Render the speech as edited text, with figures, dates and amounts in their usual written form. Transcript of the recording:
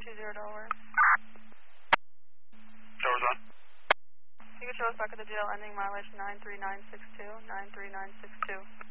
720 Delaware. Doors on. You can show us back at the jail ending mileage 93962, 93962.